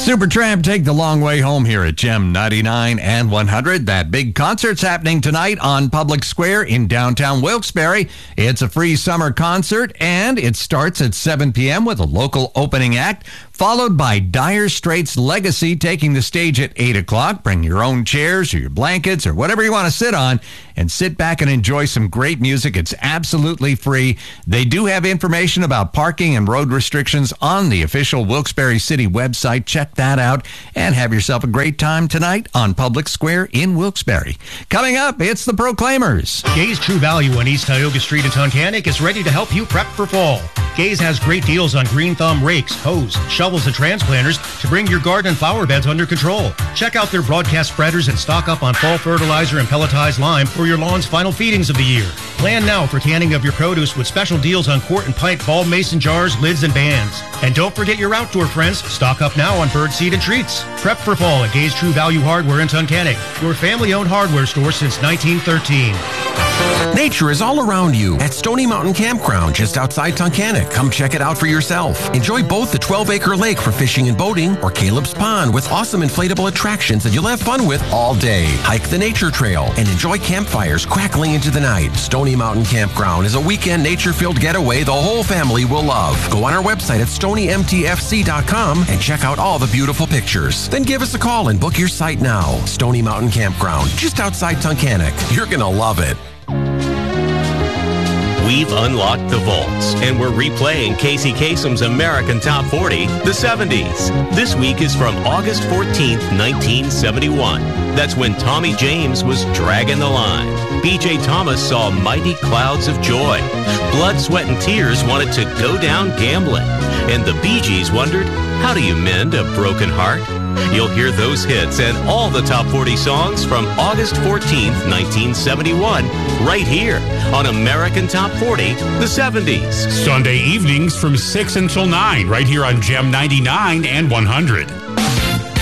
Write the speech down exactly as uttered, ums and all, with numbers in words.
Supertramp take the long way home here at Gem ninety-nine and one hundred. That big concert's happening tonight on Public Square in downtown Wilkes-Barre. It's a free summer concert, and it starts at seven p.m. with a local opening act, followed by Dire Straits' Legacy taking the stage at eight o'clock. Bring your own chairs or your blankets or whatever you want to sit on and sit back and enjoy some great music. It's absolutely free. They do have information about parking and road restrictions on the official Wilkes-Barre City website. Check that out and have yourself a great time tonight on Public Square in Wilkes-Barre. Coming up, it's the Proclaimers. Gaze True Value on East Tioga Street in Tunkhannock is ready to help you prep for fall. Gaze has great deals on green thumb rakes, hoes, shovels, and transplanters to bring your garden and flower beds under control. Check out their broadcast spreaders and stock up on fall fertilizer and pelletized lime for your lawn's final feedings of the year. Plan now for canning of your produce with special deals on quart and pint ball mason jars, lids, and bands. And don't forget your outdoor friends. Stock up now on bird seed and treats. Prep for fall at Gaze True Value Hardware in Tunkhannock, your family-owned hardware store since nineteen thirteen. Nature is all around you at Stony Mountain Campground just outside Tunkhannock. Come check it out for yourself. Enjoy both the twelve-acre lake for fishing and boating or Caleb's Pond with awesome inflatable attractions that you'll have fun with all day. Hike the nature trail and enjoy campfires crackling into the night. Stony Mountain Campground is a weekend nature-filled getaway the whole family will love. Go on our website at stony m t f c dot com and check out all the beautiful pictures. Then give us a call and book your site now. Stony Mountain Campground, just outside Tunkhannock. You're gonna love it. We've unlocked the vaults, and we're replaying Casey Kasem's American Top forty, the seventies. This week is from August fourteenth, nineteen seventy-one. That's when Tommy James was dragging the line. B J Thomas saw Mighty Clouds of Joy. Blood, Sweat, and Tears wanted to go down gambling. And the Bee Gees wondered, how do you mend a broken heart? You'll hear those hits and all the top forty songs from August fourteenth, nineteen seventy-one, right here on American Top forty, the seventies. Sunday evenings from six until nine, right here on Gem ninety-nine and one hundred.